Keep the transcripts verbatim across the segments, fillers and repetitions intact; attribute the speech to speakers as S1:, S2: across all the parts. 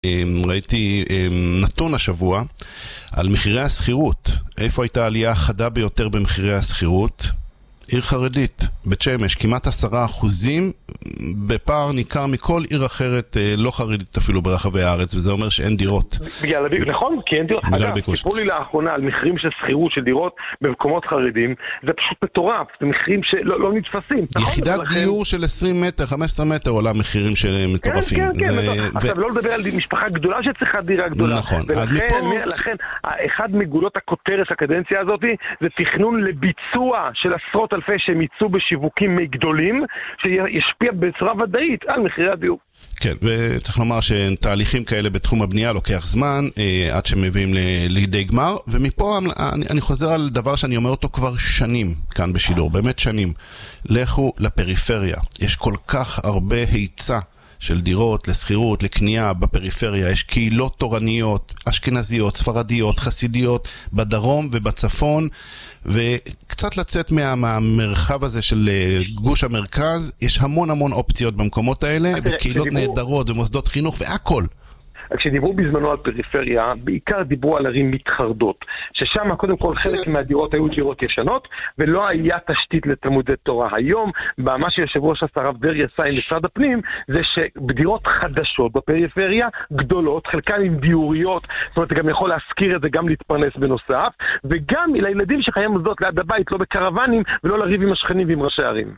S1: ראיתי נתון השבוע על מחירי הסחירות. איפה הייתה העלייה החדה ביותר במחירי הסחירות? עיר חרדית, בית שמש, כמעט עשרה אחוזים, בפער ניכר מכל עיר אחרת לא חרדית אפילו ברחבי הארץ, וזה אומר שאין דירות.
S2: בגלל הביקוש, נכון, כי אין דירות. אגב, סיפרו לי לאחרונה על מחירים של סחירות של דירות במקומות חרדים, זה פשוט מטורף, זה מחירים שלא לא נתפסים.
S1: יחידת דיור של עשרים מטר, חמש עשרה מטר עולה מחירים של מטורפים.
S2: כן, כן, כן. עכשיו, לא לדבר על משפחה גדולה שצריכה דירה גדולה.
S1: נכון.
S2: ולכן, אחד מגולות הכותרת הקדנציה הזאת, זה תכנון לביצוע של עשרות אלפי שהם ייצאו בשיווקים גדולים, שישפיע בצורה ודאית על מחירי הדיור.
S1: כן, וצריך לומר שתהליכים כאלה בתחום הבנייה לוקח זמן, אה, עד שמביאים לידי גמר, ומפה אני, אני חוזר על דבר שאני אומר אותו כבר שנים, כאן בשידור, באמת שנים. לכו לפריפריה. יש כל כך הרבה היצע של דירות, לסחירות, לקנייה בפריפריה. יש קהילות תורניות, אשכנזיות, ספרדיות, חסידיות, בדרום ובצפון, וקצת לצאת מה, מהמרחב הזה של גוש המרכז. יש המון המון אופציות במקומות האלה, וקהילות נהדרות ומוסדות חינוך והכל.
S2: כשדיברו בזמנו על פריפריה, בעיקר דיברו על ערים מתחרדות, ששם קודם כל חלק מהדירות היו דירות ישנות, ולא היה תשתית לתלמודי תורה. היום, מה שיושב ראש הרב דרעי עשה עם משרד הפנים, זה שבדירות חדשות בפריפריה, גדולות, חלקן עם דיוריות, זאת אומרת, גם יכול להזכיר את זה, גם להתפרנס בנוסף, וגם לילדים שחיים מוסדות ליד הבית, לא בקרוונים, ולא לריב עם השכנים ועם ראשי ערים.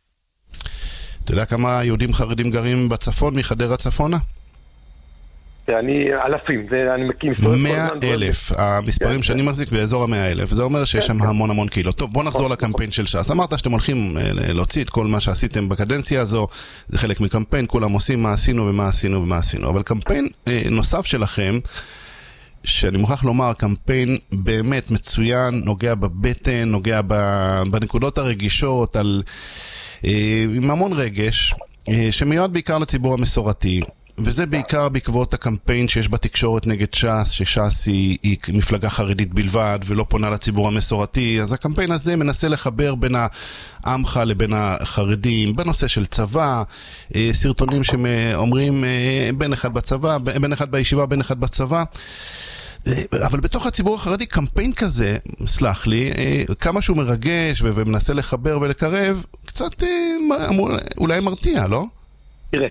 S1: אתה יודע כמה יהודים חרדים גרים בצפון, מחדרה צפונה?
S2: אני אלפים, אני מקים
S1: מאה אלף, המספרים שאני מחזיק באזור המאה אלף, זה אומר שיש שם המון המון קהילות. טוב, בוא נחזור לקמפיין של ש"ס. אמרת שאתם הולכים להוציא את כל מה שעשיתם בקדנציה הזו, זה חלק מקמפיין, כולם עושים מה עשינו ומה עשינו ומה עשינו, אבל קמפיין נוסף שלכם, שאני מוכרח לומר, קמפיין באמת מצוין, נוגע בבטן, נוגע בנקודות הרגישות, עם המון רגש, שמיועד בעיקר לציבור המסורתי, וזה בעיקר בעקבות הקמפיין שיש בתקשורת נגד ש"ס, שש"ס היא, היא מפלגה חרדית בלבד ולא פונה לציבור המסורתי. אז הקמפיין הזה מנסה לחבר בין העמך לבין החרדים, בנושא של צבא, סרטונים שאומרים בין אחד בצבא, בין אחד בישיבה, בין אחד בצבא. אבל בתוך הציבור החרדי קמפיין כזה, סלח לי, כמה שהוא מרגש ומנסה לחבר ולקרב, קצת אולי מרתיע, לא?
S2: תראה,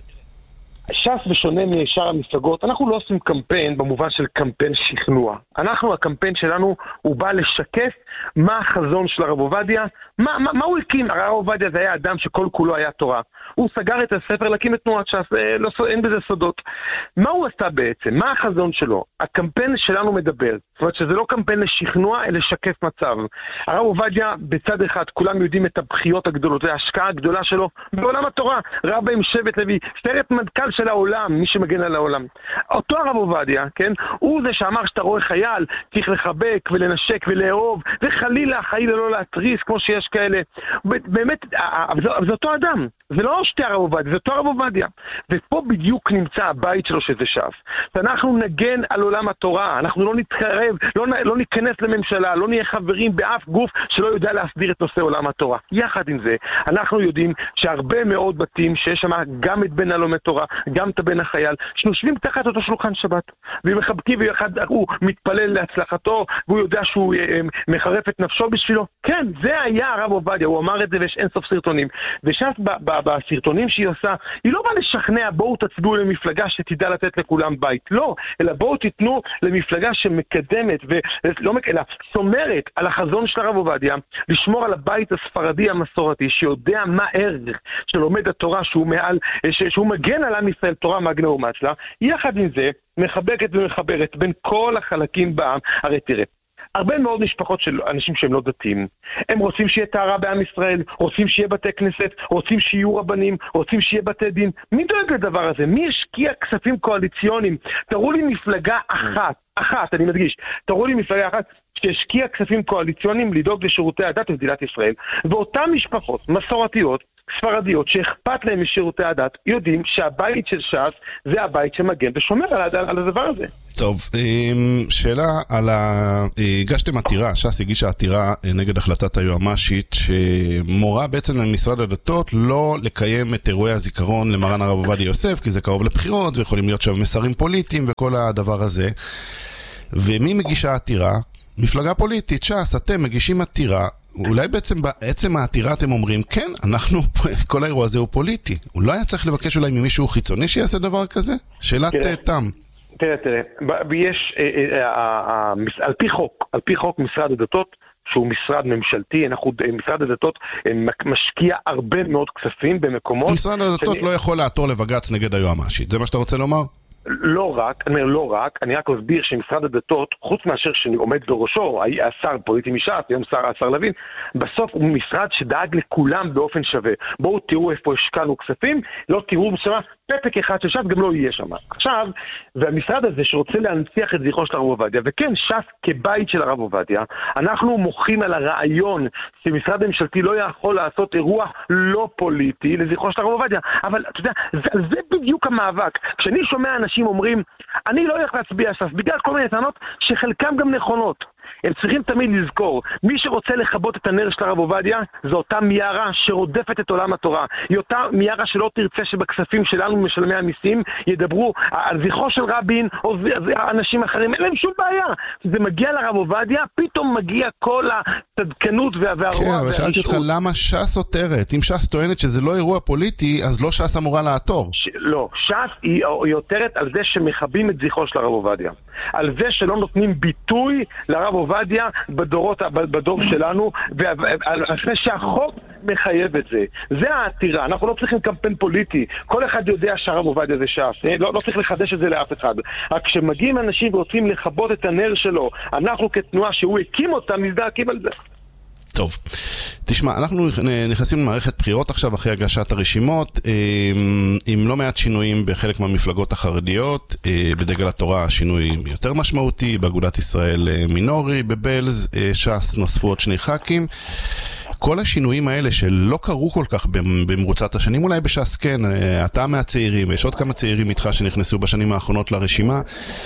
S2: ש"ס בשונה משאר המפלגות, אנחנו לא עושים קמפיין במובן של קמפיין שכנוע. אנחנו, הקמפיין שלנו, הוא בא לשקף מה החזון של הרב עובדיה, מה, מה, מה הוא הקים. הרב עובדיה זה היה אדם שכל כולו היה תורה. הוא סגר את הספר להקים את תנועת ש"ס, לא, אין בזה סודות. מה הוא עשה בעצם? מה החזון שלו? הקמפיין שלנו מדבר. זאת אומרת שזה לא קמפיין לשכנוע, אלא לשקף מצב. הרב עובדיה, בצד אחד, כולם יודעים את הבחיות הגדולות, וההשקעה הגדולה שלו בעולם התורה. רב עם שבט לוי, סרט מנכ"ל של העולם, מי שמגן על העולם. אותו הרב עובדיה, כן? הוא זה שאמר שאתה רואה חייל, צריך לחבק ולנשק ולאהוב, וחלילה, חלילה לא להטריס, כמו שיש כאלה. באמת, זה אותו אדם. זה לא שתי הרב עובדיה, זה אותו הרב עובדיה. ופה בדיוק נמצא הבית שלו שזה ש"ס. ואנחנו נגן על עולם התורה, אנחנו לא נתקרב, לא, לא ניכנס לממשלה, לא נהיה חברים באף גוף שלא יודע להסדיר את נושא עולם התורה. יחד עם זה, אנחנו יודעים שהרבה מאוד בתים שיש שם גם את בן הלומד תורה, גם את הבן החייל, שנושבים תחת אותו שולחן שבת. והם מחבקים ואחד הוא מתפלל להצלחתו, והוא יודע שהוא אה, מחרף את נפשו בשבילו. כן, זה היה הרב עובדיה, הוא אמר את זה ויש אין סוף סרטונים. וש"ס בסרטונים שהיא עושה, היא לא באה לשכנע, בואו תצביעו למפלגה שתדע לתת לכולם בית. לא, אלא בואו תיתנו למפלגה שמקדמת ולא אלא שומרת על החזון של הרב עובדיה, לשמור על הבית הספרדי המסורתי, שיודע מה ערך שלומד התורה, שהוא מעל, שהוא מגן על עם ישראל, תורה מגנה ומצלה. יחד עם זה, מחבקת ומחברת בין כל החלקים בעם. הרי תראה, הרבה מאוד משפחות של אנשים שהם לא דתיים, הם רוצים שיהיה טהרה בעם ישראל, רוצים שיהיה בתי כנסת, רוצים שיהיו רבנים, רוצים שיהיה בתי דין. מי דואג לדבר הזה? מי השקיע כספים קואליציוניים? תראו לי מפלגה אחת, אחת, אני מדגיש, תראו לי מפלגה אחת שהשקיע כספים קואליציוניים לדאוג לשירותי הדת במדינת ישראל, ואותן משפחות מסורתיות, ספרדיות, שאכפת להם משירותי הדת, יודעים שהבית של ש"ס זה הבית שמגן ושומר על, על הדבר הזה.
S1: טוב, שאלה על ה... הגשתם עתירה, ש"ס הגישה עתירה נגד החלטת היועמ"שית שמורה בעצם למשרד הדתות לא לקיים את אירועי הזיכרון למרן הרב עובדיה יוסף, כי זה קרוב לבחירות ויכולים להיות שם מסרים פוליטיים וכל הדבר הזה. ומי מגישה עתירה? מפלגה פוליטית, ש"ס, אתם מגישים עתירה, אולי בעצם בעצם העתירה אתם אומרים, כן, אנחנו, כל האירוע הזה הוא פוליטי. אולי היה צריך לבקש אולי ממישהו חיצוני שיעשה דבר כזה? שאלת תם.
S2: תראה, תראה, יש, על פי חוק, על פי חוק משרד הדתות, שהוא משרד ממשלתי, אנחנו, משרד הדתות משקיע הרבה מאוד כספים במקומות...
S1: משרד הדתות לא יכול לעתור לבג"ץ נגד היועמ"שית, זה מה שאתה רוצה לומר?
S2: לא רק, אני אומר לא רק, אני רק אסביר שמשרד הדתות, חוץ מאשר שאני עומד בראשו, השר פוליטי מש"ס, היום שר, השר לוין, בסוף הוא משרד שדאג לכולם באופן שווה. בואו תראו איפה השקענו כספים, לא תראו משמה, פתק אחד של ש"ס גם לא יהיה שם. עכשיו, והמשרד הזה שרוצה להנציח את זכרו של הרב עובדיה, וכן, ש"ס כבית של הרב עובדיה, אנחנו מוחים על הרעיון שמשרד הממשלתי לא יכול לעשות אירוע לא פוליטי לזכרו של הרב עובדיה, אבל אתה יודע, זה, זה בדיוק המאבק. כשאני שומע אנשים אומרים, אני לא הולך להצביע ש"ס, בגלל כל מיני טענות שחלקם גם נכונות. הם צריכים תמיד לזכור, מי שרוצה לכבות את הנר של הרב עובדיה, זו אותה מיארה שרודפת את עולם התורה. היא אותה מיארה שלא תרצה שבכספים שלנו משלמי המיסים ידברו על זכרו של רבין או אנשים אחרים. אין להם שום בעיה. זה מגיע לרב עובדיה, פתאום מגיע כל הצדקנות והרוע.
S1: כן, אבל שאלתי אותך למה ש"ס עותרת? אם ש"ס טוענת שזה לא אירוע פוליטי, אז לא ש"ס אמורה לעתור.
S2: לא, ש"ס היא עותרת על זה שמכבים את זכרו של הרב עובדיה. על זה שלא נותנים ביטוי לרב עובדיה בדורות, בדור שלנו, ואחרי שהחוק מחייב את זה. זה העתירה, אנחנו לא צריכים קמפיין פוליטי. כל אחד יודע שהרב עובדיה זה ש"ס, לא, לא צריך לחדש את זה לאף אחד. רק כשמגיעים אנשים ורוצים לכבות את הנר שלו, אנחנו כתנועה שהוא הקים אותה, מזדעקים על זה.
S1: טוב, תשמע, אנחנו נכנסים למערכת בחירות עכשיו אחרי הגשת הרשימות, עם לא מעט שינויים בחלק מהמפלגות החרדיות. בדגל התורה שינוי יותר משמעותי, באגודת ישראל מינורי, בבלז ש"ס נוספו עוד שני ח"כים. כל השינויים האלה שלא קרו כל כך במרוצת השנים, אולי בש"ס כן, אתה מהצעירים, ויש עוד כמה צעירים איתך שנכנסו בשנים האחרונות לרשימה.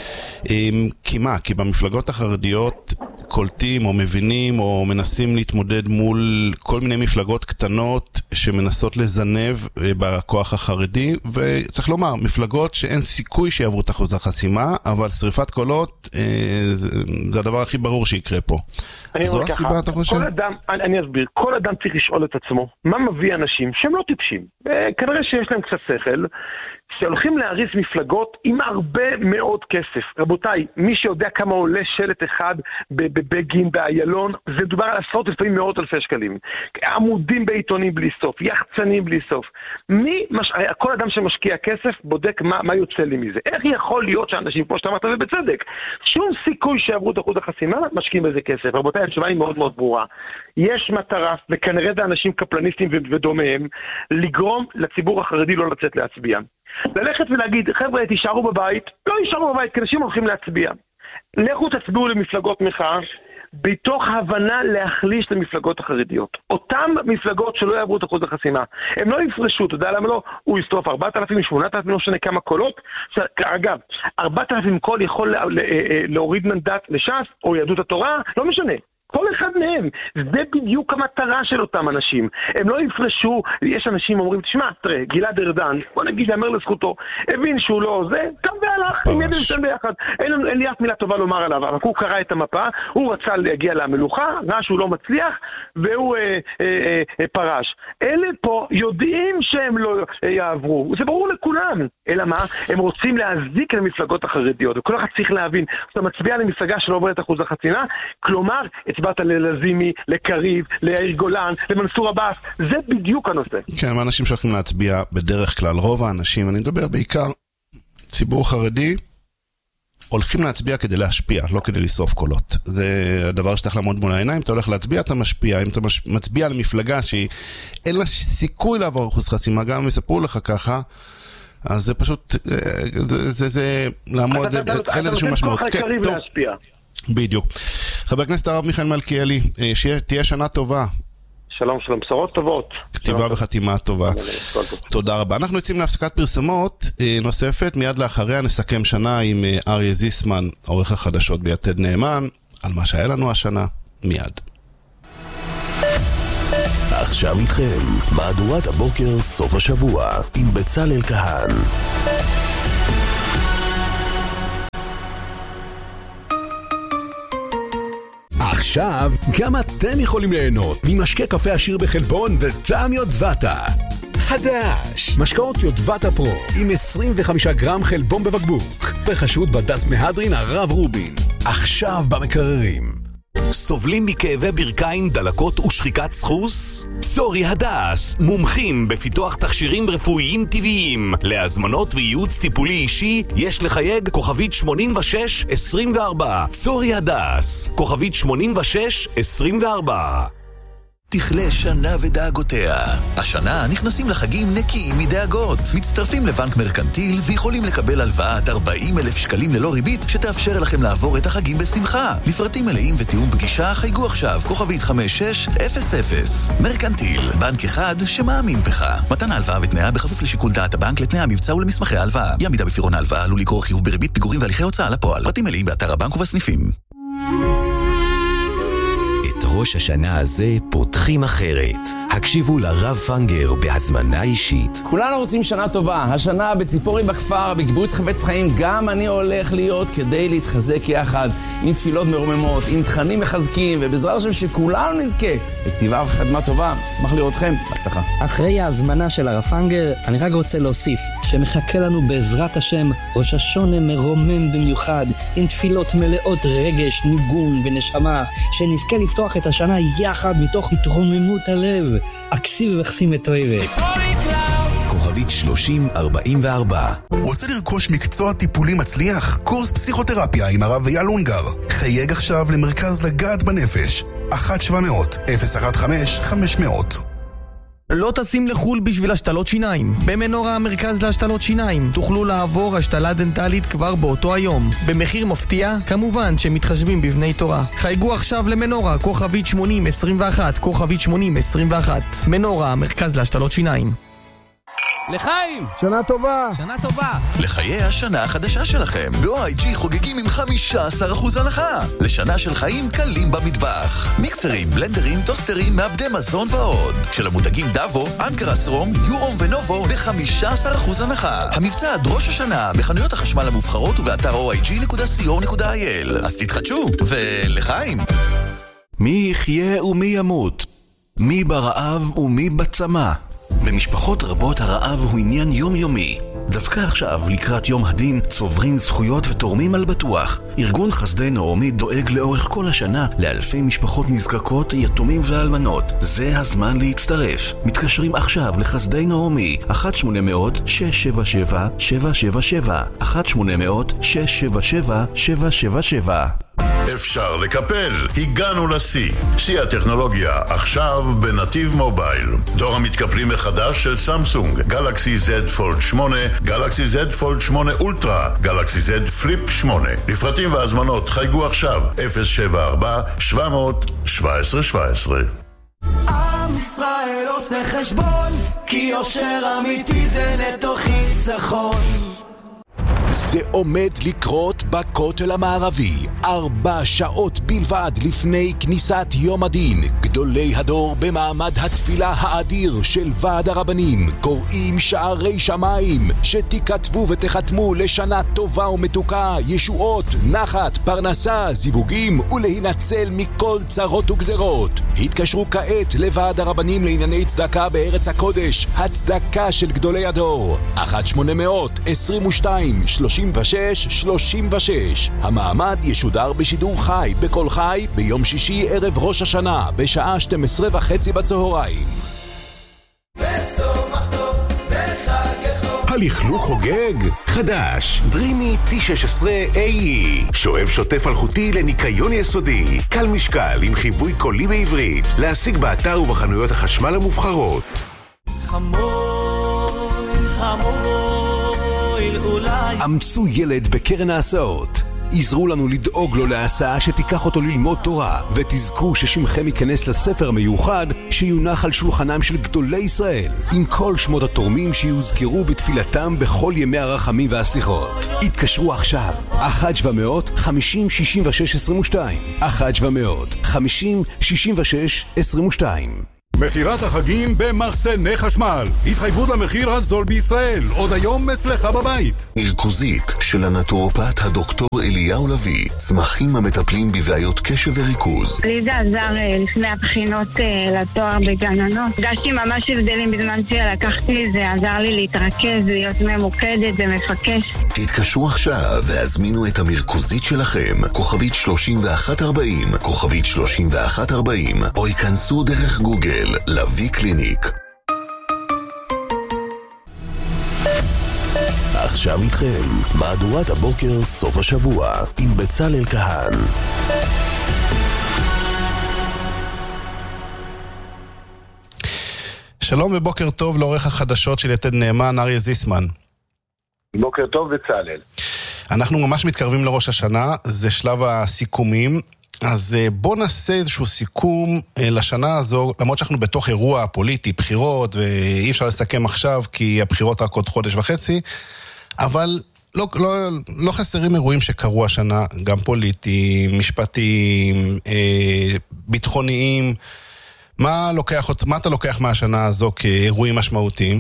S1: כי מה? כי במפלגות החרדיות קולטים או מבינים או מנסים להתמודד מול כל מיני מפלגות קטנות שמנסות לזנב בכוח החרדי, וצריך לומר, מפלגות שאין סיכוי שיעברו את אחוז החסימה, אבל שריפת קולות זה, זה הדבר הכי ברור שיקרה פה. זו הסיבה, ככה, אתה חושב?
S2: כל אדם, אני, אני אסביר, כל אדם צריך לשאול את עצמו, מה מביא אנשים שהם לא טיפשים? כנראה שיש להם קצת שכל, שהולכים להריץ מפלגות עם הרבה מאוד כסף. רבותיי, מי שיודע כמה עולה שלט אחד בבגין, באיילון, זה דובר על עשרות לפעמים מאות אלפי שקלים. עמודים בעיתונים בלי סוף, יחצנים בלי סוף. מי, מש... כל אדם שמשקיע כסף בודק מה, מה יוצא לי מזה. איך יכול להיות שאנשים פה שאתה אמרת ובצדק? שום סיכוי שיעברו את אחוז החסימה, משקיעים בזה כסף. רבותיי, התשובה היא מאוד מאוד ברורה. יש מטרה, וכנראה זה אנשים קפלניסטים ודומיהם, לגרום לציבור החרדי לא לצאת להצביע. ללכת ולהגיד, חבר'ה, תישארו בבית, לא יישארו בבית, כי אנשים הולכים להצביע. לכו תצביעו למפלגות מחאה, בתוך הבנה להחליש למפלגות החרדיות. אותם מפלגות שלא יעברו את אחוז החסימה, הם לא יפרשו, אתה יודע למה לא? הוא יסטוף ארבעת אלפים, שמונת אלפים, לא שנה כמה קולות. אגב, ארבעת אלפים קול יכול להוריד מנדט לש"ס, או יהדות התורה, לא משנה. כל אחד מהם, זה בדיוק המטרה של אותם אנשים. הם לא יפרשו, יש אנשים אומרים, תשמע, תראה, גלעד ארדן, בוא נגיד, יאמר לזכותו, הבין שהוא לא זה, קם והלך, עם יד ושם ביחד. אין, אין לי אף מילה טובה לומר עליו, אבל הוא קרא את המפה, הוא רצה להגיע למלוכה, ראה שהוא לא מצליח, והוא אה, אה, אה, פרש. אלה פה יודעים שהם לא אה, יעברו, זה ברור לכולם. אלא מה? הם רוצים להזיק למפלגות החרדיות, וכל אחד צריך להבין, אתה מצביע למפלגה שלא עוברת אחוז החסימה, כלומר, הצבעת ללזימי, לקריב, ליאיר גולן, למנסור עבאס, זה בדיוק הנושא.
S1: כן, האנשים שהולכים להצביע בדרך כלל, רוב האנשים, אני מדבר בעיקר ציבור חרדי, הולכים להצביע כדי להשפיע, לא כדי לשרוף קולות. זה הדבר שצריך לעמוד מול העיניים, אתה הולך להצביע, אתה משפיע. אם אתה מצביע למפלגה שהיא אין לה סיכוי לעבור אחוז חסימה, גם אם יספרו לך ככה, אז זה פשוט, זה, זה לעמוד, אין איזשהו משמעות.
S2: אתה נותן כוח לקריב להשפיע.
S1: בדיוק. חבר הכנסת הרב מיכאל מלכיאלי, שתהיה שנה טובה.
S2: שלום, שלום, בשורות טובות.
S1: כתיבה וחתימה טובה. תודה רבה. אנחנו יוצאים להפסקת פרסומות נוספת, מיד לאחריה נסכם שנה עם אריה זיסמן, עורך החדשות ביתד נאמן, על מה שהיה לנו השנה, מיד.
S3: עכשיו איתכם, מהדורת הבוקר סוף השבוע, עם בצלאל כהן. עכשיו, גם אתם יכולים ליהנות ממשקה קפה עשיר בחלבון וטעם יודבטה. חדש! משקאות יודבטה פרו עם עשרים וחמישה גרם חלבון בבקבוק. בחשוד בד"ץ מהדרין הרב רובין. עכשיו במקררים. סובלים מכאבי ברכיים, דלקות ושחיקת סחוס? צורי הדס, מומחים בפיתוח תכשירים רפואיים טבעיים. להזמנות וייעוץ טיפולי אישי יש לחייג כוכבית שמונים ושש עשרים וארבע. צורי הדס, כוכבית שמונים ושש עשרים וארבע.
S4: תכלה שנה ודאגותיה. השנה נכנסים לחגים נקיים מדאגות. מצטרפים לבנק מרקנטיל ויכולים לקבל הלוואת ארבעים אלף שקלים ללא ריבית שתאפשר לכם לעבור את החגים בשמחה. לפרטים מלאים ותיאום פגישה חייגו עכשיו כוכבית חמש שש אפס אפס. מרקנטיל, בנק אחד שמאמין בך. מתן ההלוואה ותנאיה בכפוף לשיקול דעת הבנק לתנאי המבצע ולמסמכי ההלוואה. אי עמידה בפירעון ההלוואה עלול לגרור חיוב בריבית פיגורים והליכי הוצאה לפועל. פרטים מלאים באתר הבנק ובסניפים.
S3: ראש השנה הזה פותחים אחרת. הקשיבו לרב פנגר בהזמנה אישית.
S5: כולנו רוצים שנה טובה. השנה בציפורי בכפר, בקיבוץ חפץ חיים, גם אני הולך להיות כדי להתחזק יחד, עם תפילות מרוממות, עם תכנים מחזקים, ובעזרת השם שכולנו נזכה לכתיבה וחתימה טובה. אשמח לראותכם. בהצלחה.
S6: אחרי ההזמנה של הרב פנגר, אני רק רוצה להוסיף שמחכה לנו בעזרת השם ראש השונה מרומם במיוחד, עם תפילות מלאות רגש, ניגון ונשמה, שנזכה לפתוח את השנה יחד מתוך התרוממות הלב. אקסיב וחסים את אוהבת.
S3: כוכבית שלושים ארבעים וארבע.
S7: רוצה לרכוש מקצוע טיפולי מצליח? קורס פסיכותרפיה עם הרב אייל אונגר. חייג עכשיו למרכז לגעת בנפש. אחת שבע מאות אפס אחת חמש חמש מאות.
S8: לא טסים לחול בשביל השתלות שיניים. במנורה המרכז להשתלות שיניים תוכלו לעבור השתלה דנטלית כבר באותו היום. במחיר מפתיע, כמובן שמתחשבים בבני תורה. חייגו עכשיו למנורה, כוכבית שמונים עשרים ואחת, כוכבית שמונים עשרים ואחת. מנורה המרכז להשתלות שיניים.
S9: לחיים!
S10: שנה טובה!
S9: שנה טובה!
S4: לחיי השנה החדשה שלכם. ב-או איי ג'י חוגגים עם חמישה עשר אחוז הנחה. לשנה של חיים קלים במטבח. מיקסרים, בלנדרים, טוסטרים, מעבדי מזון ועוד. של המותגים דאבו, אנקרסרום, יורום ונובו ב-חמישה עשר אחוז הנחה. המבצע עד ראש השנה בחנויות החשמל המובחרות ובאתר או איי ג'י נקודה סי או נקודה איי אל. אז תתחדשו, ולחיים!
S3: מי יחיה ומי ימות? מי ברעב ומי בצמא? במשפחות רבות הרעב הוא עניין יומיומי. דווקא עכשיו, לקראת יום הדין, צוברים זכויות ותורמים על בטוח. ארגון חסדי נעמי דואג לאורך כל השנה לאלפי משפחות נזקקות, יתומים ואלמנות. זה הזמן להצטרף. מתקשרים עכשיו לחסדי נעמי, אחת שמונה מאות שש שבע שבע שבע שבע שבע, אחת שמונה מאות שש שבע שבע שבע שבע שבע.
S11: אפשר לקפל, הגענו לשיא. שיא הטכנולוגיה, עכשיו בנתיב מובייל. דור המתקפלים מחדש של סמסונג, גלקסי זד פולד שמונה, גלקסי זד פולד שמונה אולטרה, גלקסי זד פליפ שמונה. לפרטים והזמנות חייגו עכשיו, אפס שבע ארבע שבע אפס אפס שבע עשרה שבע עשרה.
S12: עם ישראל עושה חשבון, כי יושר אמיתי זה נטו חיסכון.
S3: זה עומד לקרות בכותל המערבי, ארבע שעות בלבד לפני כניסת יום הדין. גדולי הדור במעמד התפילה האדיר של ועד הרבנים קוראים שערי שמיים, שתכתבו ותחתמו לשנה טובה ומתוקה, ישועות, נחת, פרנסה, זיווגים ולהינצל מכל צרות וגזרות. התקשרו כעת לוועד הרבנים לענייני צדקה בארץ הקודש, הצדקה של גדולי הדור, אחת שמונה מאות עשרים ושתיים שלושים ושש שלושים ושש. המעמד ישודר בשידור חי בכל חי ביום שישי ערב ראש השנה בשעה שתים עשרה וחצי בצהריים. הלכלוך חוגג חדש, דרימי טי שש עשרה איי אי, שואב שוטף אלחוטי לניקיון יסודי, קל משקל עם חיווי קולי בעברית, להשיג באתר ובחנויות החשמל המובחרות.
S12: חמור חמור אולי
S3: אמצו ילד בקרן ההסעות. עזרו לנו לדאוג לו להסעה שתיקח אותו ללמוד תורה, ותזכו ששמכם ייכנס לספר המיוחד שיונח על שולחנם של גדולי ישראל, עם כל שמות התורמים שיוזכרו בתפילתם בכל ימי הרחמים והסליחות. התקשרו עכשיו, אחת שבע מאות חמישים שישים ושש עשרים ושתיים, אחת שבע מאות חמישים שישים ושש עשרים ושתיים.
S10: מחירת החגים במחסני חשמל. התחייבות למחיר הזול בישראל. עוד היום אצלך בבית.
S13: מרכוזית של הנטורופט הדוקטור אליהו לוי. צמחים המטפלים בבעיות קשב וריכוז.
S14: לי זה עזר לפני הבחינות לתואר בגננות. הרגשתי ממש הבדלים בזמן שלקחתי לי, זה עזר לי להתרכז, להיות ממוקדת ומפקש.
S13: תתקשרו עכשיו והזמינו את המרכוזית שלכם. כוכבית שלושים ואחת ארבעים, כוכבית שלושים ואחת ארבעים, או ייכנסו דרך גוגל. לוי קליניק. עכשיו איתכם מהדורת הבוקר סוף השבוע עם בצלאל כהן.
S1: שלום ובוקר טוב לעורך החדשות של יתד נאמן, אריה זיסמן.
S2: בוקר טוב בצלאל.
S1: אנחנו ממש מתקרבים לראש השנה, זה שלב הסיכומים. אז בוא נעשה איזשהו סיכום לשנה הזו, למרות שאנחנו בתוך אירוע פוליטי, בחירות, ואי אפשר לסכם עכשיו כי הבחירות רק עוד חודש וחצי, אבל לא, לא, לא חסרים אירועים שקרו השנה, גם פוליטיים, משפטיים, אה, ביטחוניים. מה, לוקח, מה אתה לוקח מהשנה הזו כאירועים משמעותיים?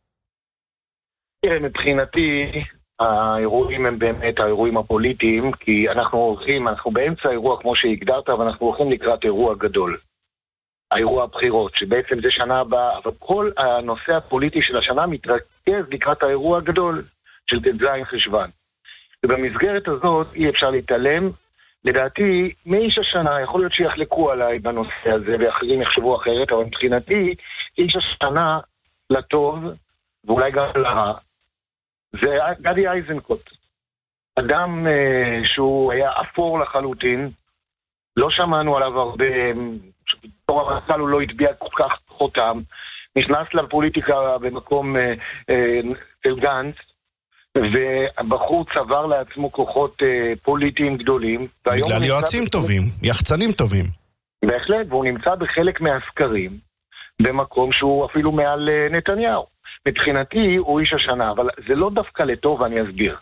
S2: תראה, מבחינתי האירועים הם באמת האירועים הפוליטיים, כי אנחנו הולכים, אנחנו באמצע האירוע כמו שהגדרת, ואנחנו הולכים לקראת אירוע גדול. האירוע הבחירות, שבעצם זה שנה הבאה, אבל כל הנושא הפוליטי של השנה מתרכז לקראת האירוע הגדול של ט"ז חשוון. ובמסגרת הזאת אי אפשר להתעלם, לדעתי, מאיש השנה, יכול להיות שיחלקו עליי בנושא הזה, ואחרים יחשבו אחרת, אבל מבחינתי, איש השנה לטוב, ואולי גם לרע, זה גדי איזנקוט. אדם אה, שהוא היה אפור לחלוטין, לא שמענו עליו הרבה, בתור המנכ"ל הוא לא התביע כל כך חותם, נכנס לפוליטיקה במקום אה, אה, של גנץ, ובחור צבר לעצמו כוחות אה, פוליטיים גדולים.
S1: בגלל יועצים טובים, יחצנים טובים.
S2: בהחלט, והוא נמצא בחלק מהסקרים, במקום שהוא אפילו מעל אה, נתניהו. מבחינתי הוא איש השנה, אבל זה לא דווקא לטוב, ואני אסביר.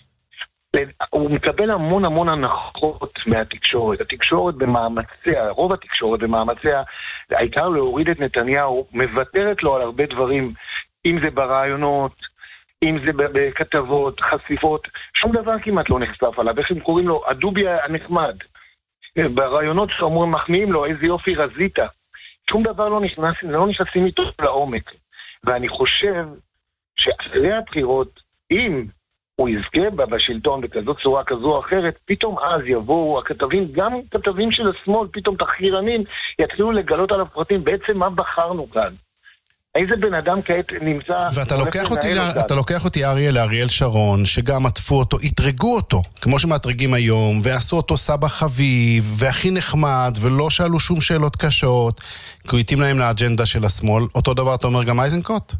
S2: הוא מקבל המון המון הנחות מהתקשורת. התקשורת במאמציה, רוב התקשורת במאמציה, העיקר להוריד את נתניהו, מבטרת לו על הרבה דברים, אם זה ברעיונות, אם זה בכתבות, חשיפות, שום דבר כמעט לא נחשף עליו. איך הם קוראים לו? הדובי הנחמד. ברעיונות שאומרים, מחמיאים לו, איזה יופי רזית. שום דבר לא נכנס, לא נכנסים איתו לעומק. ואני חושב שאחרי הבחירות, אם הוא יזכה בשלטון בכזאת צורה כזו או אחרת, פתאום אז יבואו הכתבים, גם כתבים של השמאל, פתאום תחקירנים, יתחילו לגלות על הפרטים, בעצם מה בחרנו כאן. איזה בן אדם כעת נמצא...
S1: ואתה לוקח אותי, אתה לוקח אותי אריה לאריאל שרון, שגם עטפו אותו, התרגו אותו, כמו שמאתרגים היום, ועשו אותו סבא חביב, והכי נחמד, ולא שאלו שום שאלות קשות, כי הוא התאים להם לאג'נדה של השמאל. אותו דבר אתה אומר גם איזנקוט?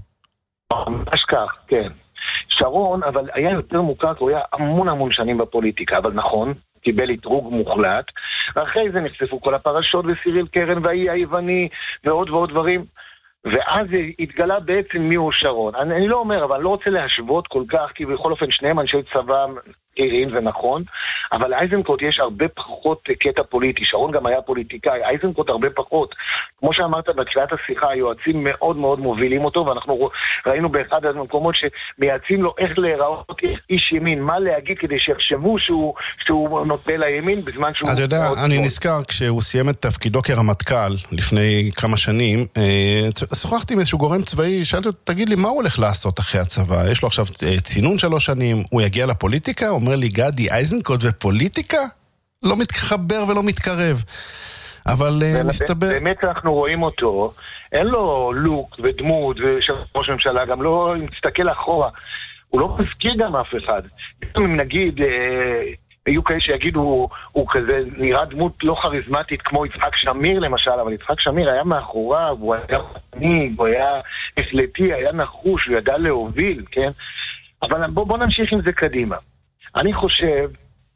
S2: ממש כך, כן. שרון, אבל היה יותר מוכר, הוא היה המון המון שנים בפוליטיקה, אבל נכון, קיבל התרוג מוחלט, ואחרי זה נחשפו כל הפרשות וסיריל קרן והאי היווני, ועוד ועוד דברים, ואז התגלה בעצם מי הוא שרון. אני, אני לא אומר, אבל אני לא רוצה להשוות כל כך, כי בכל אופן שניהם אנשי צבא עירים, זה נכון, אבל איזנקוט יש הרבה פחות קטע פוליטי. שרון גם היה פוליטיקאי, איזנקוט הרבה פחות. כמו שאמרת בתחילת השיחה, היועצים מאוד מאוד מובילים אותו, ואנחנו ראינו באחד המקומות שמייעצים לו איך להיראות איש ימין, מה להגיד כדי שיחשבו שהוא, שהוא נוטה לימין בזמן שהוא...
S1: אז יודע, אני מאוד... נזכר, כשהוא סיים את תפקידו כרמטכ"ל לפני כמה שנים, שוחחתי עם איזשהו גורם צבאי, שאלתי אותו, תגיד לי, מה הוא הולך לעשות אחרי הצבא? יש לו עכשיו צינון שלוש שנים, הוא יגיע לפוליטיקה? אומר לי, גדי, איזנקוט ופוליטיקה? לא מתחבר ולא מתקרב. אבל מסתבר...
S2: באמת אנחנו רואים אותו, אין לו לוק ודמות וראש ממשלה, גם לא מסתכל אחורה. הוא לא מזכיר גם אף אחד. אם נגיד... היו כאלה שיגידו, הוא כזה נראה דמות לא כריזמטית כמו יצחק שמיר למשל, אבל יצחק שמיר היה מאחוריו, הוא היה מנהיג, הוא היה החלטי, היה נחוש, הוא ידע להוביל, כן? אבל בוא, בוא נמשיך עם זה קדימה. אני חושב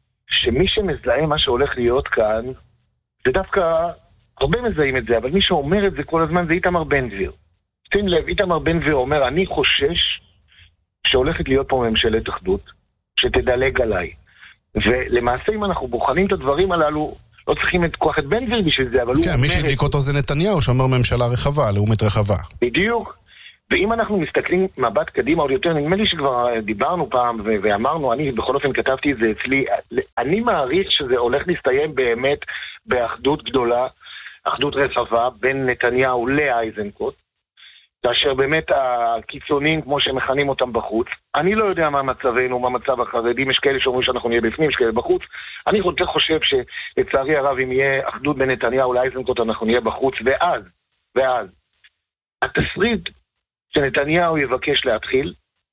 S2: שמי שמזהה מה שהולך להיות כאן, זה דווקא, הרבה מזהים את זה, אבל מי שאומר את זה כל הזמן זה איתמר בן גביר. שים לב, איתמר בן גביר אומר, אני חושש שהולכת להיות פה ממשלת אחדות, שתדלג עליי. ולמעשה אם אנחנו בוחנים את הדברים הללו, לא צריכים את כוח את בן גביר בשביל זה, אבל הוא...
S1: כן, מי שהדליק אותו זה נתניהו, שאומר ממשלה רחבה, לאומית רחבה.
S2: בדיוק. ואם אנחנו מסתכלים מבט קדימה עוד יותר, נדמה לי שכבר דיברנו פעם ו- ואמרנו, אני בכל אופן כתבתי את זה אצלי, אני מעריך שזה הולך להסתיים באמת באחדות גדולה, אחדות רחבה, בין נתניהו לאייזנקוט, כאשר באמת הקיצונים, כמו שמכנים אותם בחוץ, אני לא יודע מה מצבנו, מה מצב החרדים, יש כאלה שאומרים שאנחנו נהיה בפנים, יש כאלה בחוץ, אני חושב שלצערי הרב, אם יהיה אחדות בין נתניהו לאייזנקוט, אנחנו נהיה בחוץ, ואז, ואז, התסריט שנתניהו יבקש להתחיל,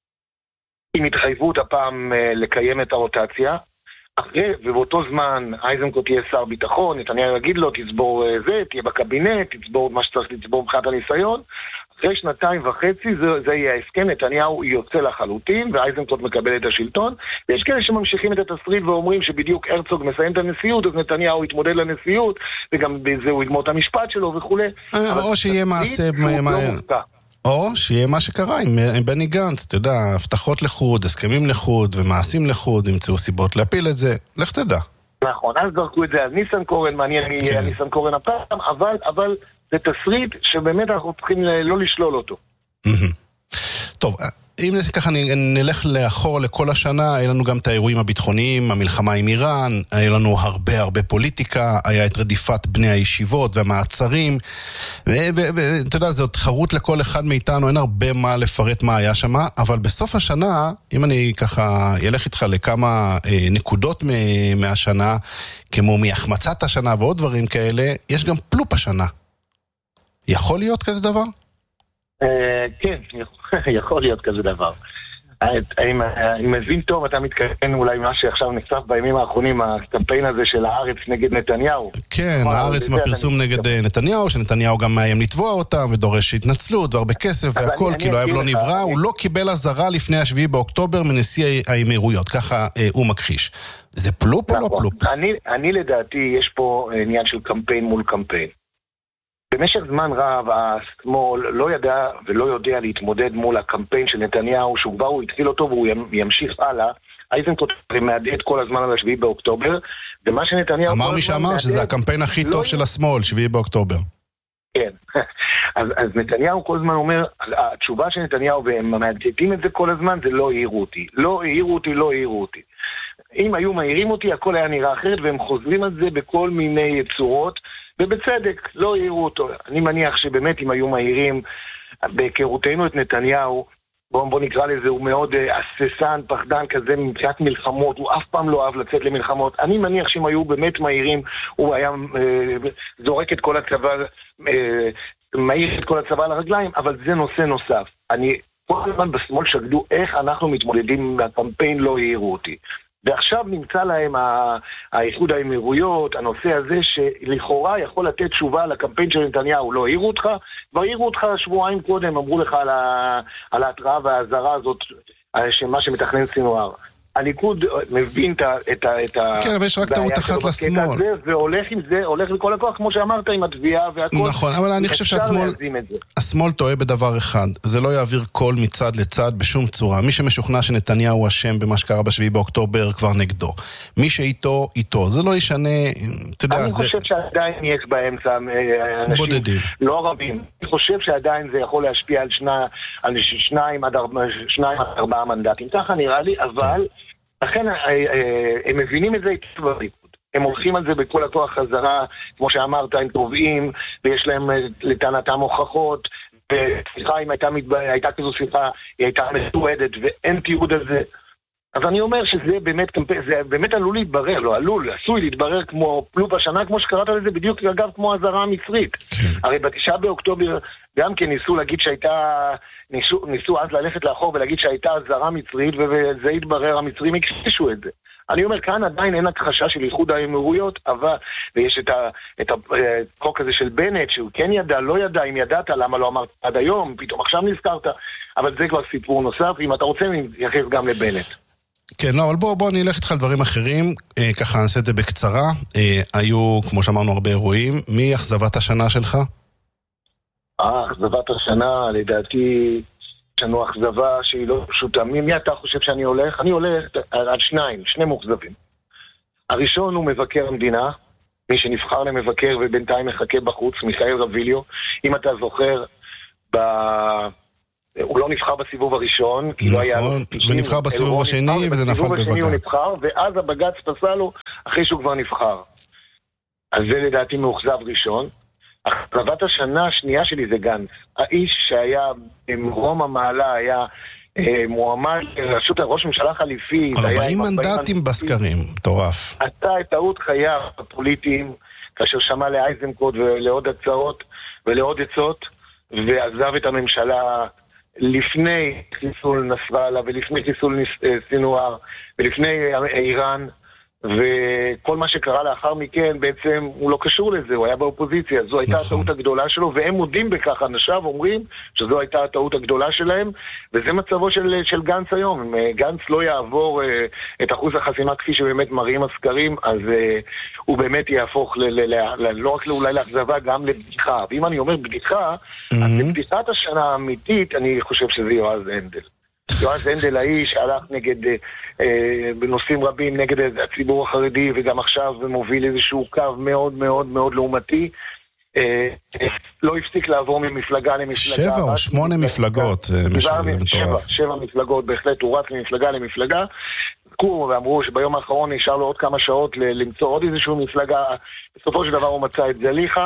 S2: עם התחייבות הפעם לקיים את הרוטציה, אחרי, ובאותו זמן אייזנקוט תהיה שר ביטחון, נתניהו יגיד לו, תצבור זה, תהיה בקבינט, תצבור מה שצריך לצבור מבחינת הניסיון, אחרי שנתיים וחצי זה, זה יהיה ההסכם, נתניהו יוצא לחלוטין, ואייזנקוט מקבל את השלטון, ויש כאלה שממשיכים את התסריט ואומרים שבדיוק הרצוג מסיים את הנשיאות, אז נתניהו יתמודד לנשיאות, וגם בזה הוא יגמור את המשפט שלו וכו'.
S1: או שיהיה מעשה... או שיהיה מה שקרה עם, עם בני גנץ, אתה יודע, הבטחות לחוד, הסכמים לחוד ומעשים לחוד, ימצאו סיבות להפיל את זה, לך תדע.
S2: נכון, אז זרקו את זה על ניסנקורן, מעניין מי יהיה ניסנקורן הפעם, אבל, אבל זה תסריט שבאמת אנחנו צריכים לא לשלול אותו.
S1: טוב, אם ככה נלך לאחור לכל השנה, היה לנו גם את האירועים הביטחוניים, המלחמה עם איראן, היה לנו הרבה הרבה פוליטיקה, היה את רדיפת בני הישיבות והמעצרים, ואתה יודע, זו תחרות לכל אחד מאיתנו, אין הרבה מה לפרט מה היה שם, אבל בסוף השנה, אם אני ככה ילך איתך לכמה נקודות מהשנה, כמו מהחמצת השנה ועוד דברים כאלה, יש גם פלופ השנה. יכול להיות כזה דבר?
S2: כן, יכול להיות כזה דבר. אני מבין טוב, אתה מתכוון אולי מה שעכשיו נחשף בימים האחרונים, הקמפיין הזה של הארץ נגד נתניהו.
S1: כן, הארץ עם הפרסום נגד נתניהו, שנתניהו גם מאיים לתבוע אותם, ודורש התנצלות, והרבה כסף והכל, כי לא אוהב לא נברא, הוא לא קיבל הזרה לפני השביעי באוקטובר מנשיא האמירויות, ככה הוא מכחיש. זה פלופ או לא פלופ?
S2: אני לדעתי, יש פה עניין של קמפיין מול קמפיין. במשך זמן רב, השמאל לא ידע ולא יודע להתמודד מול הקמפיין של נתניהו, שהוא כבר הוא התחיל אותו והוא ימשיך הלאה. אייזנקוט מעדד כל הזמן על השביעי באוקטובר, ומה שנתניהו...
S1: אמר מי שאמר שזה הקמפיין הכי טוב של השמאל, שביעי באוקטובר.
S2: כן, אז, אז נתניהו כל הזמן אומר, התשובה של נתניהו, והם מעדדים את זה כל הזמן, זה לא העירו אותי. לא העירו אותי, לא העירו אותי. אם היו מעירים אותי, הכל היה נראה אחרת, והם חוזרים על זה בכל מיני צורות, ובצדק, לא העירו אותו. אני מניח שבאמת אם היו מהירים, בהיכרותנו את נתניהו, בוא, בוא נקרא לזה, הוא מאוד אססן, פחדן כזה מבחינת מלחמות, הוא אף פעם לא אוהב לצאת למלחמות. אני מניח שאם היו באמת מהירים, הוא היה אה, זורק את כל הצבא, אה, מהיר את כל הצבא על הרגליים, אבל זה נושא נוסף. אני כל הזמן בשמאל שקדו איך אנחנו מתמודדים מהקמפיין, לא העירו אותי. ועכשיו נמצא להם האיחוד האמירויות, הנושא הזה שלכאורה יכול לתת תשובה לקמפיין של נתניהו. לא העירו אותך, כבר העירו אותך שבועיים קודם, אמרו לך על, ה, על ההתראה וההזרה הזאת, שמה שמתכנן סינואר. הליכוד מבין את ה...
S1: כן, אבל יש רק טעות אחת לשמאל.
S2: והולך עם זה, הולך לכל הכוח, כמו שאמרת, עם התביעה והכל.
S1: נכון, אבל אני חושב שהשמאל טועה בדבר אחד. זה לא יעביר קול מצד לצד בשום צורה. מי שמשוכנע שנתניהו אשם במה שקרה בשביעי באוקטובר כבר נגדו. מי שאיתו, איתו. זה לא ישנה, אתה יודע,
S2: אני חושב שעדיין יש באמצע אנשים לא רבים. אני חושב שעדיין זה יכול להשפיע על שניים עד ארבעה מנדטים. ככה נראה לי, אבל לכן הם מבינים את זה היטב בליכוד. הם הולכים על זה בכל הכוח חזרה, כמו שאמרת, הם תובעים, ויש להם לטענתם הוכחות, ושיחה אם הייתה, מתב... הייתה כזו שיחה, היא הייתה מתועדת, ואין תיעוד על זה. אז אני אומר שזה באמת, זה באמת עלול להתברר, לא עלול, עשוי להתברר כמו פלופ השנה, כמו שקראת לזה בדיוק אגב כמו הזרה המצרית. הרי בתשעה באוקטובר גם כן ניסו להגיד שהייתה, ניסו, ניסו אז ללכת לאחור ולהגיד שהייתה הזרה מצרית, וזה התברר, המצרים הכחישו את זה. אני אומר, כאן עדיין אין הכחשה של איחוד האמירויות, אבל, ויש את, ה, את החוק הזה של בנט, שהוא כן ידע, לא ידע, אם ידעת, למה לא אמרת עד היום, פתאום עכשיו נזכרת, אבל זה כבר סיפור נוסף, אם אתה רוצה, אני יחס גם לבנט.
S1: כן, לא, אבל בוא, בוא נלך איתך על דברים אחרים, אה, ככה נעשה את זה בקצרה. אה, היו, כמו שאמרנו, הרבה אירועים. מי אכזבת השנה שלך?
S2: אה, אכזבת השנה, לדעתי, יש לנו אכזבה שהיא לא פשוטה. מי, מי אתה חושב שאני הולך? אני הולך על, על שניים, שני מוכזבים. הראשון הוא מבקר המדינה, מי שנבחר למבקר ובינתיים מחכה בחוץ, מיכאל רביליו. אם אתה זוכר, ב... הוא לא נבחר בסיבוב הראשון,
S1: נכון, ונבחר בסיבוב השני, וזה נפל בבג"ץ.
S2: ואז הבג"ץ פסל לו אחרי שהוא כבר נבחר. אז זה לדעתי מאוכזב ראשון. אכזבת השנה השנייה שלי זה גנץ. האיש שהיה מרום המעלה, היה מועמד לראשות ראש ממשלה חליפי.
S1: ארבעים מנדטים בסקרים, מטורף.
S2: עשה את טעות חייו הפוליטיים, כאשר שמע לאייזנקוט ולעוד הצעות ולעוד עצות, ועזב את הממשלה לפני חיסול נסראללה ולפני חיסול סינואר ולפני איראן, וכל מה שקרה לאחר מכן בעצם הוא לא קשור לזה, הוא היה באופוזיציה. זו הייתה הטעות הגדולה שלו, והם מודים בכך, אנשיו אומרים שזו הייתה הטעות הגדולה שלהם, וזה מצבו של, של גנץ היום. אם גנץ לא יעבור uh, את אחוז החסימה כפי שבאמת מראים הסקרים, אז uh, הוא באמת יהפוך ל, ל, ל, ל, לא רק אולי לאכזבה, גם לבדיחה. ואם אני אומר בדיחה, mm-hmm. אז לבדיחת השנה האמיתית, אני חושב שזה יועז הנדל. יועז הנדל האיש הלך נגד, אה, בנושאים רבים, נגד הציבור החרדי, וגם עכשיו מוביל איזשהו קו מאוד מאוד מאוד לעומתי. אה, לא הפסיק לעבור ממפלגה למפלגה.
S1: שבע או שמונה מפלגות.
S2: שבע, שבע מפלגות, בהחלט הוא רץ ממפלגה למפלגה. קורו ואמרו שביום האחרון נשאר לו עוד כמה שעות למצוא עוד איזשהו מפלגה. בסופו של דבר הוא מצא את זליכה,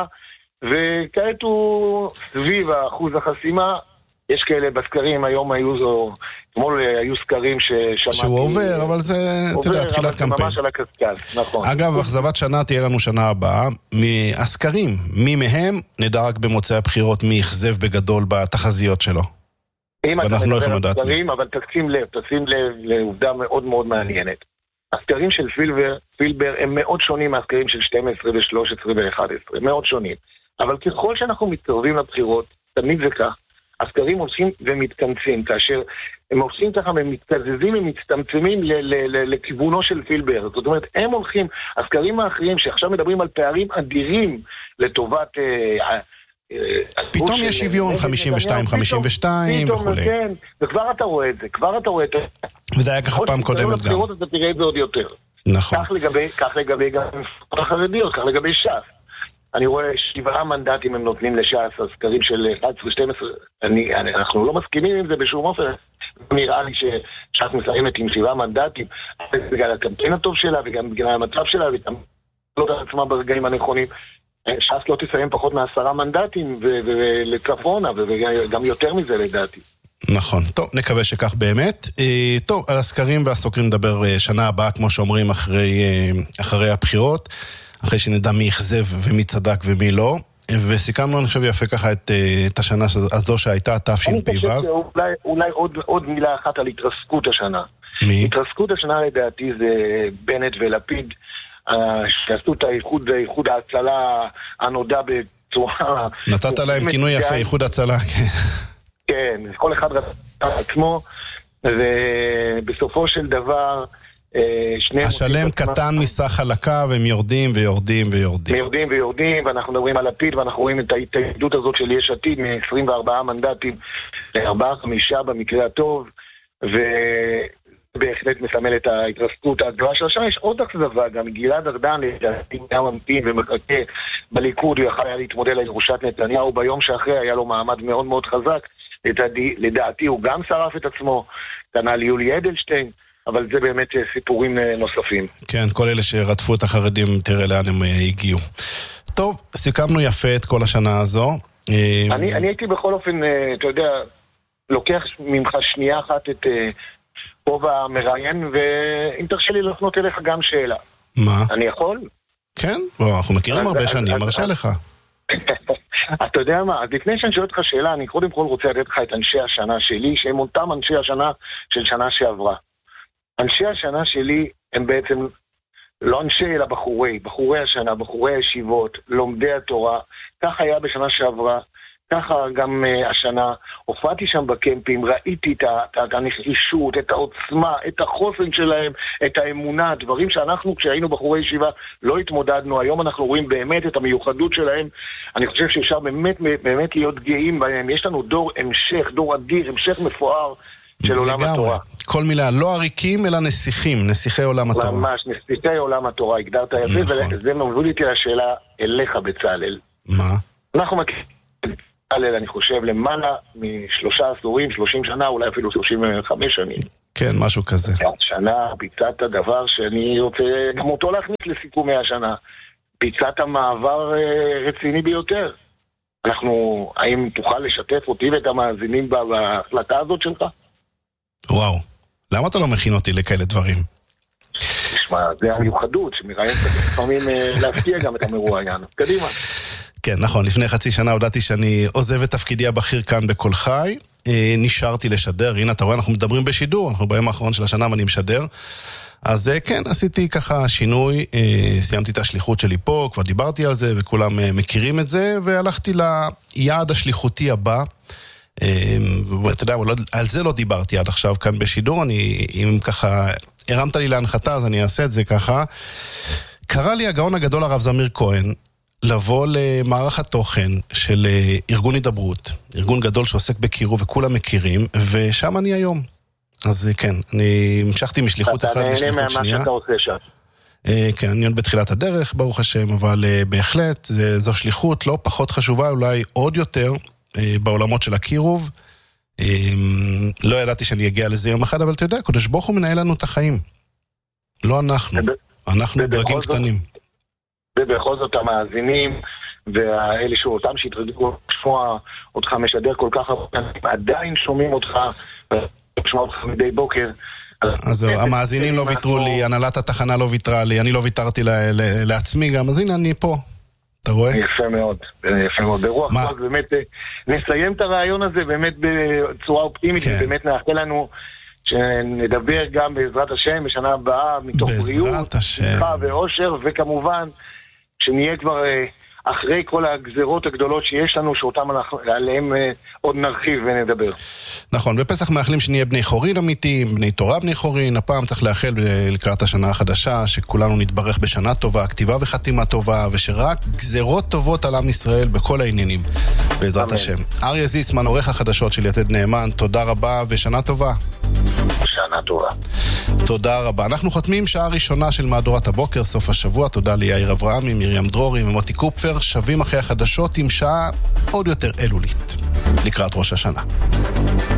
S2: וכעת הוא סביב האחוז החסימה. יש כאלה בסקרים, היום היו זו, אתמול היו סקרים ששמעתי...
S1: שהוא עובר, אבל זה, אתה יודע, תחילת קמפיין.
S2: עובר, אבל זה ממש על הקסקל, נכון.
S1: אגב, אכזבת שנה תהיה לנו שנה הבאה. מהסקרים, מי מהם נדע רק במוצאי הבחירות מי יחזב בגדול בתחזיות שלו.
S2: אם אתה מדבר על סקרים, אבל תשים לב, תשים לב לעובדה מאוד מאוד מעניינת. הסקרים של פילבר, פילבר הם מאוד שונים מהסקרים של שתים עשרה ו-שלוש עשרה ו-אחת עשרה, מאוד שונים. אבל ככל שאנחנו מתקרבים לבחירות, תמיד זה כך, הסקרים עושים ומתכנסים, כאשר הם עושים ככה, הם מתקזזים ומצטמצמים לכיוונו של פילבר. זאת אומרת, הם הולכים, הסקרים האחרים שעכשיו מדברים על פערים אדירים לטובת...
S1: פתאום יש שוויון חמישים ושתיים חמישים ושתיים וכו'.
S2: כן, וכבר אתה רואה את זה, כבר אתה רואה את זה.
S1: וזה היה ככה פעם קודמת גם.
S2: אתה תראה את זה עוד יותר.
S1: נכון.
S2: כך לגבי גם החרדיות, כך לגבי ש"ס. אני רואה שבעה מנדטים הם נותנים לש"ס, הסקרים של אחת עשרה שתים עשרה, אני, אני, אנחנו לא מסכימים עם זה בשום אופן. נראה לי שש"ס מסיימת עם שבעה מנדטים, בגלל הקמפיין הטוב שלה וגם בגלל המצב שלה, וגם לא את עצמה ברגעים הנכונים. ש"ס לא תסיים פחות מעשרה מנדטים לצפונה, וגם יותר מזה לדעתי.
S1: נכון, טוב, נקווה שכך באמת. טוב, על הסקרים והסוקרים נדבר שנה הבאה, כמו שאומרים, אחרי, אחרי הבחירות. אחרי שנדע מי יחזב ומי צדק ומי לא, וסיכמנו, אני חושב, יפה ככה את, את השנה הזו שהייתה, תשפ"ו.
S2: אני חושב שאולי אולי עוד, עוד מילה אחת על התרסקות השנה.
S1: מי?
S2: התרסקות השנה לדעתי זה בנט ולפיד, שעשו את האיחוד, האיחוד ההצלה הנודע בצורה...
S1: נתת להם כינוי יפה, איחוד הצלה, כן.
S2: כן, כל אחד רצה עצמו, ובסופו של דבר...
S1: השלם קטן מסך חלקה, והם יורדים ויורדים ויורדים.
S2: יורדים ויורדים, ואנחנו מדברים על לפיד, ואנחנו רואים את ההתאגדות הזאת של יש עתיד, מ-עשרים וארבעה מנדטים ל-ארבעה חמישה במקרה הטוב, ובהחלט מסמל את ההתרסקות הגדולה של השנה. יש עוד אכזבה, גם גלעד ארדן, לדעתי היה ממתין ומחכה בליכוד, הוא יכל היה להתמודד לירושת נתניהו, ביום שאחרי היה לו מעמד מאוד מאוד חזק, לדעתי הוא גם שרף את עצמו, קנה ליולי אדלשטיין, אבל זה באמת סיפורים נוספים.
S1: כן, כל אלה שרדפו את החרדים, תראה לאן הם הגיעו. טוב, סיכמנו יפה את כל השנה הזו.
S2: אני, אני הייתי בכל אופן, אתה יודע, לוקח ממך שנייה אחת את כובע המראיין, ואם תרשה לי לפנות אליך גם שאלה.
S1: מה?
S2: אני יכול?
S1: כן, אנחנו מכירים הרבה שנים, מרשה לך.
S2: אתה יודע מה, אז לפני שאני שואל אותך שאלה, אני קודם כל רוצה לתת לך את אנשי השנה שלי, שהם אותם אנשי השנה של שנה שעברה. אנשי השנה שלי הם בעצם לא אנשי אלא בחורי, בחורי השנה, בחורי הישיבות, לומדי התורה. כך היה בשנה שעברה, ככה גם uh, השנה, הופעתי שם בקמפים, ראיתי את, ה, את הנחישות, את העוצמה, את החוסן שלהם, את האמונה, דברים שאנחנו כשהיינו בחורי ישיבה לא התמודדנו, היום אנחנו רואים באמת את המיוחדות שלהם, אני חושב שאפשר באמת, באמת להיות גאים בהם, יש לנו דור המשך, דור אדיר, המשך מפואר של עולם התורה.
S1: כל מילה, לא עריקים אלא נסיכים, נסיכי עולם התורה.
S2: ממש, נסיכי עולם התורה, הגדרת יפה, וזה מביא אותי לשאלה אליך בצלאל.
S1: מה?
S2: אנחנו מכירים בצלאל, אני חושב, למעלה משלושה עשורים, שלושים שנה, אולי אפילו שלושים וחמש שנים.
S1: כן, משהו כזה.
S2: השנה ביצעת דבר שאני רוצה גם אותו להכניס לסיכומי השנה. ביצעת מעבר רציני ביותר. אנחנו, האם תוכל לשתף אותי ואת המאזינים בהחלטה הזאת שלך?
S1: וואו, למה אתה לא מכין אותי לכאלה דברים?
S2: תשמע, זה המיוחדות, שמראיין קצת לפעמים להפתיע גם את המרואיין. קדימה.
S1: כן, נכון, לפני חצי שנה הודעתי שאני עוזב את תפקידי הבכיר כאן בכל חי, נשארתי לשדר, הנה אתה רואה, אנחנו מדברים בשידור, אנחנו ביום האחרון של השנה ואני משדר, אז כן, עשיתי ככה שינוי, סיימתי את השליחות שלי פה, כבר דיברתי על זה וכולם מכירים את זה, והלכתי ליעד השליחותי הבא, ואתה יודע, על זה לא דיברתי עד עכשיו כאן בשידור, אני, אם ככה הרמת לי להנחתה, אז אני אעשה את זה ככה. קרא לי הגאון הגדול הרב זמיר כהן, לבוא למערך התוכן של ארגון הידברות, ארגון גדול שעוסק בקירוב וכולם מכירים, ושם אני היום. אז כן, אני המשכתי משליחות אחת לשליחות שנייה.
S2: אתה נהנה מה שאתה עושה שם.
S1: כן, אני עוד בתחילת הדרך, ברוך השם, אבל בהחלט, זו שליחות לא פחות חשובה, אולי עוד יותר, בעולמות של הקירוב. לא ידעתי שאני אגיע לזה יום אחד, אבל אתה יודע, קדוש ברוך הוא מנהל לנו את החיים. לא אנחנו. אנחנו דרגים קטנים.
S2: ובכל זאת המאזינים והאלה שאותם שהתרגלו לשמוע אותך משדר כל כך הרבה, עדיין שומעים אותך ושומע אותך מדי בוקר.
S1: אז המאזינים לא ויתרו לי, הנהלת התחנה לא ויתרה לי, אני לא ויתרתי לעצמי גם, אז הנה אני פה. אתה רואה?
S2: יפה מאוד, יפה מאוד. ברוח מאוד, באמת נסיים את הרעיון הזה באמת בצורה אופטימית, ובאמת נאחל לנו שנדבר גם בעזרת השם בשנה הבאה מתוך בריאות, שמחה ואושר, וכמובן שנהיה כבר אחרי כל הגזרות הגדולות שיש לנו, שאותם עליהם עוד נרחיב ונדבר.
S1: נכון, בפסח מאחלים שנהיה בני חורין אמיתיים, בני תורה בני חורין, הפעם צריך לאחל לקראת השנה החדשה, שכולנו נתברך בשנה טובה, כתיבה וחתימה טובה, ושרק גזרות טובות על עם ישראל בכל העניינים, בעזרת השם. אריה זיסמן, עורך החדשות של יתד נאמן, תודה רבה ושנה טובה.
S2: שנה טובה.
S1: תודה רבה. אנחנו חותמים שעה ראשונה של מהדורת הבוקר, סוף השבוע. תודה ליאיר אברהמי, מרים דרורי ומוטי קופפר. שבים אחרי החדשות עם שעה עוד יותר אלולית לקראת ראש השנה.